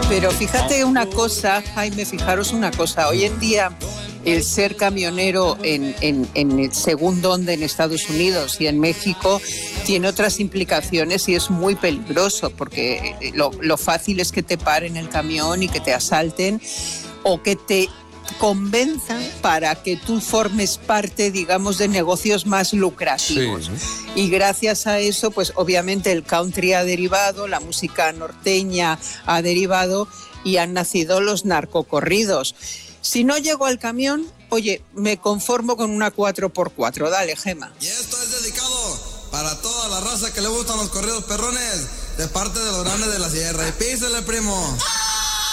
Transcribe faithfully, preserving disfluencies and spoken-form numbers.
Pero fíjate una cosa, Jaime, fijaros una cosa. Hoy en día el ser camionero en, en, en según dónde, en Estados Unidos y en México, tiene otras implicaciones y es muy peligroso porque lo, lo fácil es que te paren el camión y que te asalten o que te convenzan para que tú formes parte, digamos, de negocios más lucrativos. Sí. Y gracias a eso, pues obviamente el country ha derivado, la música norteña ha derivado y han nacido los narcocorridos. Si no llego al camión, oye, me conformo con una cuatro por cuatro. Dale, Gema. Y esto es dedicado para toda la raza que le gustan los corridos perrones, de parte de los grandes de la sierra. Y písele, primo.